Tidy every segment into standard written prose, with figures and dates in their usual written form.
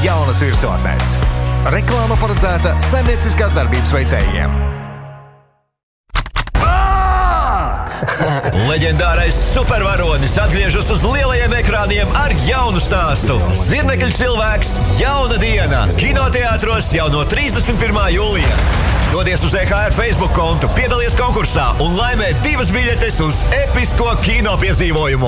jaunas virsotnes. Reklāma paredzēta saimnieciskās darbības veicējiem. Leģendārais supervaronis atgriežas uz lielajiem ekrāniem ar jaunu stāstu. Zirnekļu cilvēks – jauna diena. Kinoteātros jau no 31. jūlija. Dodies uz EHR Facebook kontu, piedalies konkursā un laimē 2 biļetes uz episko kino piedzīvojumu.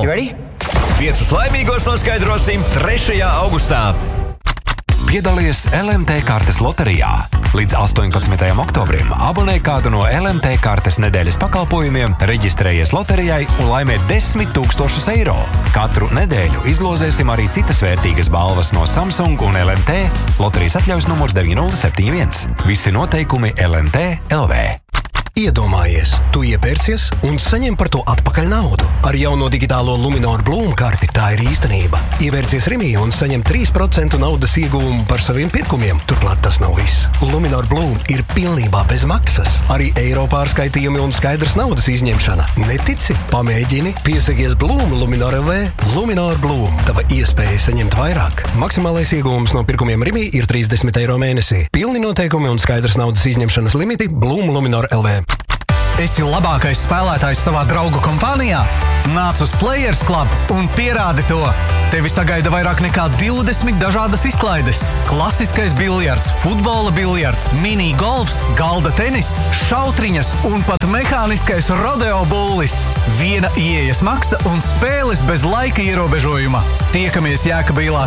5 laimīgos noskaidrosim 3. augustā. Piedalies LMT kartes loterijā. Līdz 18. oktobrim abonē kādu no LMT kartes nedēļas pakalpojumiem, reģistrējies loterijai un laimē 10 000 eiro. Katru nedēļu izlozēsim arī citas vērtīgas balvas no Samsung un LMT. Loterijas atļaujas numurs 9071. Visi noteikumi LMT LV. Iedomājies, tu iepērcies un saņem par to atpakaļ naudu. Ar jauno digitālo Luminor Bloom karti tā ir īstenība. Ievērcies Rimī un saņem 3% naudas ieguvumu par saviem pirkumiem. Turklāt tas nav viss. Luminor Bloom ir pilnībā bez maksas. Arī eiro pārskaitījumi un skaidrs naudas izņemšana. Netici? Pamēģini. Piesakies Bloom Luminor LV. Luminor Bloom. Tava iespēja saņemt vairāk. Maksimālais ieguvums no pirkumiem Rimī ir 30 eiro mēnesī. Pilni noteikumi un skaidrs naudas izņemšanas limiti Bloom Luminor LV. Esi labākais spēlētājs savā draugu kompānijā? Nāc uz Players Club un pierādi to! Tevi sagaida vairāk nekā 20 dažādas izklaides. Klasiskais biljards, futbola biljards, mini-golfs, galda tenis, šautriņas un pat mehāniskais rodeo bullis. Viena ieejas maksa un spēles bez laika ierobežojuma. Tiekamies Jēkabīlā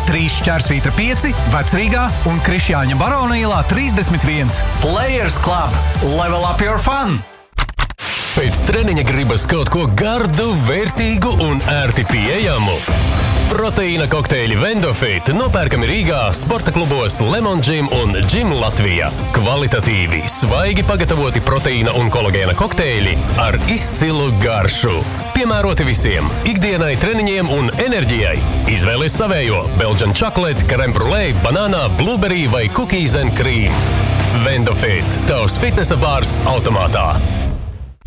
3/5, Vecrīgā un Krišjāņa Barona ielā 31. Players Club. Level up your fun! Pēc treniņa gribas kaut ko gardu, vērtīgu un ērti pieejamu. Proteīna kokteļi Vendofit nopērkami Rīgā, sporta klubos Lemon Gym un Gym Latvija. Kvalitatīvi, svaigi pagatavoti proteīna un kolagēna kokteļi ar izcilu garšu. Piemēroti visiem, ikdienai, treniņiem un enerģijai. Izvēlies savējo Belgian chocolate, crème brûlée, banānā, blueberry vai cookies and cream. Vendofit, tavs fitnesa bārs automātā.